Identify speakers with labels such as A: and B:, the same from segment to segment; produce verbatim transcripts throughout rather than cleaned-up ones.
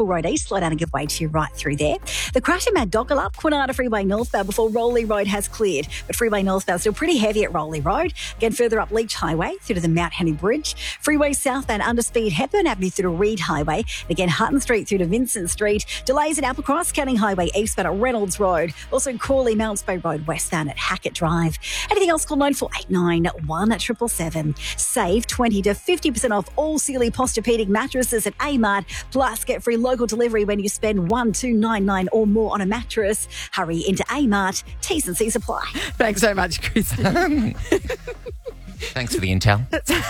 A: Chapel Road East, slow down and give way to you right through there. The crash in Mad Dockle up Kwinana Freeway northbound before Rowley Road has cleared. But Freeway northbound still pretty heavy at Rowley Road. Again, further up Leach Highway through to the Mount Henry Bridge. Freeway southbound underspeed Hepburn Avenue through to Reed Highway. And again, Hutton Street through to Vincent Street. Delays at Applecross, Canning Highway eastbound at Reynolds Road. Also Crawley, Mounts Bay Road westbound at Hackett Drive. Anything else, call nine four eight nine, one seven seven. Save twenty to fifty percent off all Sealy Posturepedic mattresses at A-Mart. Plus, get free local delivery when you spend one two nine nine or more on a mattress. Hurry into A-Mart. T's and C's apply.
B: Thanks so much, Christy.
C: Thanks for the intel.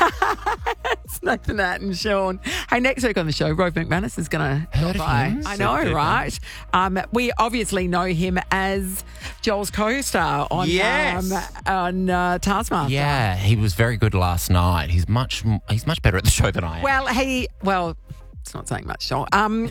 B: It's Nathan Nat and Sean. Hey, next week on the show, Rove McManus is going to
C: Heard
B: drop
C: of
B: by.
C: him?
B: I know,
C: Super.
B: right? Um, we obviously know him as Joel's co-star on
D: Yes.
B: um, on uh, Taskmaster.
C: Yeah, he was very good last night. He's much he's much better at the show than I am.
B: Well, he well, it's not saying much, Sean. Um,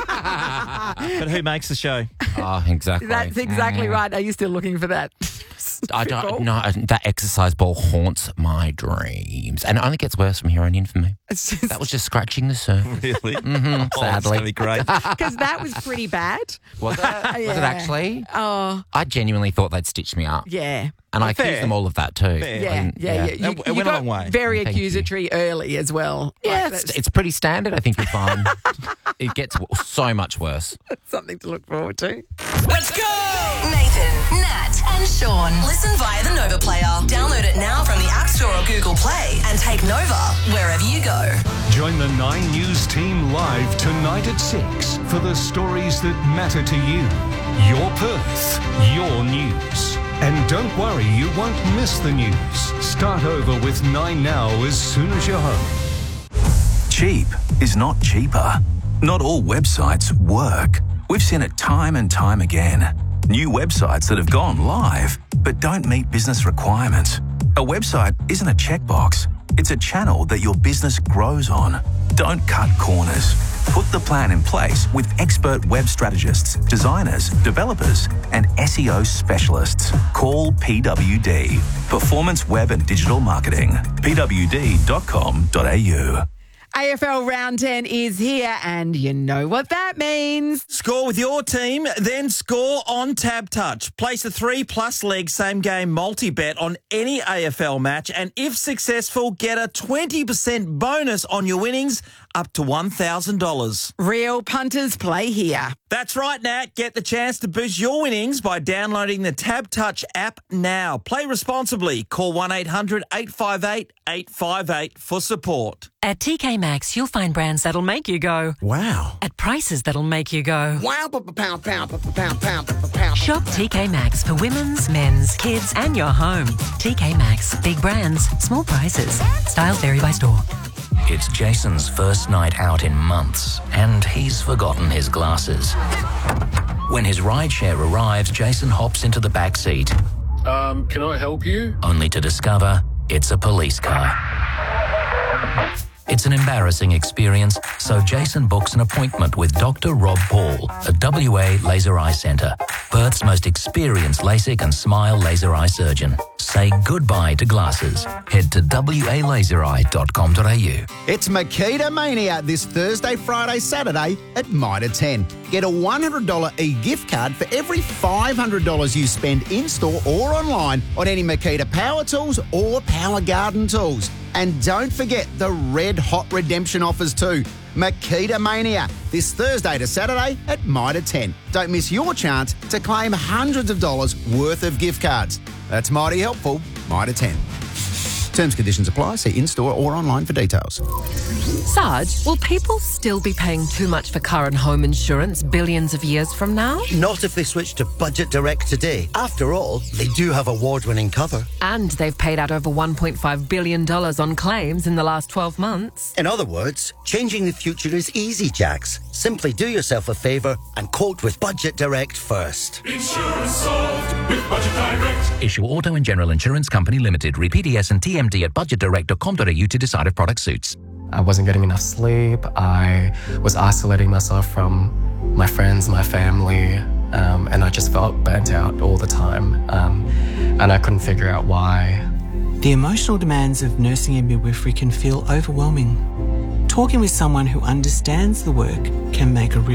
D: But who makes the show?
C: oh, exactly.
B: that's exactly right. Are you still looking for that?
C: I don't know. That exercise ball haunts my dreams, and it only gets worse from here on in for me.
B: It's just
C: That was just scratching the surface.
D: Really?
C: Mm-hmm,
D: Oh, that's
C: sadly.
D: going to be great.
B: because that was pretty bad.
C: Was it? Was
B: Yeah.
C: it actually?
B: Oh,
C: I genuinely thought they'd stitch me up,
B: yeah.
C: and I
B: Fair.
C: accused them all of that too.
D: Fair.
B: Yeah,
C: And-
B: yeah, yeah. You,
D: It- it
B: you
D: went a
B: got
D: long way.
B: very
C: Thank you.
B: accusatory early as well.
C: Yeah,
B: Like,
C: it's,
B: that's
C: it's pretty standard. I think you'll find it gets w- so much worse.
B: something to look forward to.
E: Let's go! Nathan, Nat, and Sean. Listen via the Nova Player. Download it now from the App Store or Google Play and take Nova wherever you go.
F: Join the Nine News team live tonight at six for the stories that matter to you. Your Perth, your news. And don't worry, you won't miss the news. Start over with Nine Now as soon as you're home.
G: Cheap is not cheaper. Not all websites work. We've seen it time and time again. New websites that have gone live but don't meet business requirements. A website isn't a checkbox. It's a channel that your business grows on. Don't cut corners. Put the plan in place with expert web strategists, designers, developers, and S E O specialists. Call P W D, Performance Web and Digital Marketing, p w d dot com dot a u.
B: A F L Round ten is here, and you know what that means.
D: Score with your team, then score on Tab Touch. Place a three-plus leg same-game multi-bet on any A F L match, and if successful, get a twenty percent bonus on your winnings up to one thousand dollars.
B: Real punters play here.
D: That's right, Nat. Get the chance to boost your winnings by downloading the Tab Touch app now. Play responsibly. Call one eight hundred eight five eight eight five eight for support.
H: At T K Maxx, you'll find brands that'll make you go.
D: Wow.
H: At prices that'll make you go.
I: Wow, pound, pound, pound, pound, pound, pound.
H: Shop T K Maxx for women's, men's, kids, and your home. T K Maxx. Big brands, small prices. Styles vary by store.
J: It's Jason's first night out in months, and he's forgotten his glasses. When his rideshare arrives, Jason hops into the back seat,
K: Um, can I help you?
J: only to discover it's a police car. It's an embarrassing experience, so Jason books an appointment with Doctor Rob Paul at W A Laser Eye Centre, Perth's most experienced LASIK and SMILE laser eye surgeon. Say goodbye to glasses. Head to w a laser eye dot com dot a u.
L: It's Makita Mania this Thursday, Friday, Saturday at Mitre ten. Get a one hundred dollars e-gift card for every five hundred dollars you spend in-store or online on any Makita power tools or power garden tools. And don't forget the red hot redemption offers too. Makita Mania this Thursday to Saturday at Mitre ten. Don't miss your chance to claim hundreds of dollars worth of gift cards. That's mighty helpful. Mitre ten. Terms, conditions apply. See in-store or online for details.
M: Sarge, will people still be paying too much for car and home insurance billions of years from now?
N: Not if they switch to Budget Direct today. After all, they do have award-winning cover.
M: And they've paid out over one point five billion dollars on claims in the last twelve months.
N: In other words, changing the future is easy, Jax. Simply do yourself a favour and quote with Budget Direct first.
K: Insurance solved with Budget Direct.
J: Issue Auto and General Insurance Company Limited. Read P D S and T M D at budget direct dot com dot a u to decide if product suits.
O: I wasn't getting enough sleep. I was isolating myself from my friends, my family, um, and I just felt burnt out all the time. Um, and I couldn't figure out why.
P: The emotional demands of nursing and midwifery can feel overwhelming. Talking with someone who understands the work can make a real